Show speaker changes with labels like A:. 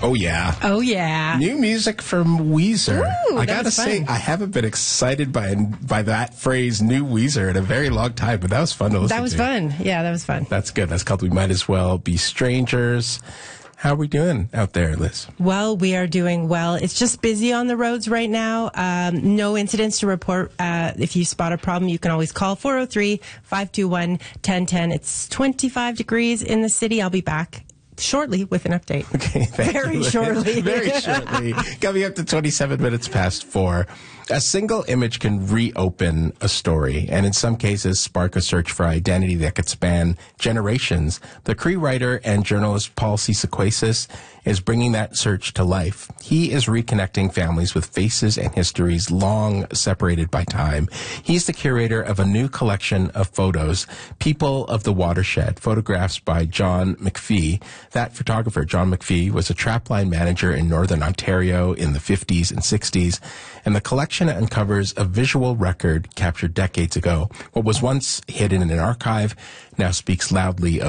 A: Oh, yeah.
B: Oh, yeah.
A: New music from Weezer.
B: Ooh,
A: I
B: that
A: gotta
B: was
A: say,
B: fun.
A: I haven't been excited by that phrase, new Weezer, in a very long time, but that was fun to listen to.
B: That was fun. Yeah, that was fun.
A: That's good. That's called We Might As Well Be Strangers. How are we doing out there, Liz?
B: Well, we are doing well. It's just busy on the roads right now. No incidents to report. If you spot a problem, you can always call 403-521-1010. It's 25 degrees in the city. I'll be back shortly with an update.
A: Okay, thank you, Liz.
B: Shortly.
A: Very shortly. Coming up to 27 minutes past 4. A single image can reopen a story, and in some cases spark a search for identity that could span generations. The Cree writer and journalist Paul C. Sequasis is bringing that search to life. He is reconnecting families with faces and histories long separated by time. He's the curator of a new collection of photos, People of the Watershed, photographs by John McPhee. That photographer, John McPhee, was a trapline manager in Northern Ontario in the 50s and 60s, and the collection uncovers a visual record captured decades ago. What was once hidden in an archive now speaks loudly of